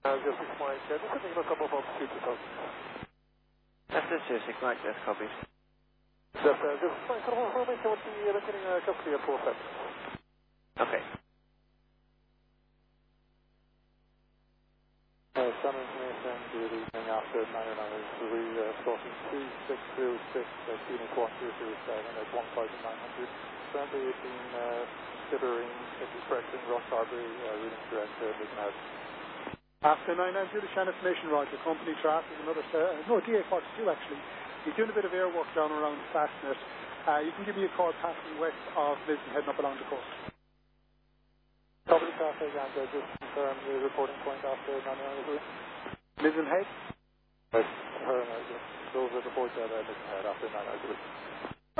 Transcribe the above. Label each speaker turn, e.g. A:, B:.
A: Just explain, just looking at a couple of altitude to talk.
B: That's it, Susie. Right, that's copies.
A: Just explain, kind of information what the looking at clear profile.
B: Okay.
A: Some information to the evening after 993, crossing 2606, Phoenix 1207 at 1900. Currently it's been considering expressing Ross Harbury, reading direct Milton Head.
C: After 990 to Shannon Information, Roger. Company traffic, another, DA42 actually. You're doing a bit of air work down around Fastnet. You can give me a call passing west of Milton, heading up along the coast.
A: Copy traffic and just confirm the reporting point after 993.
C: Milton Head?
A: Yes, those are the reports at Milton Head after 993.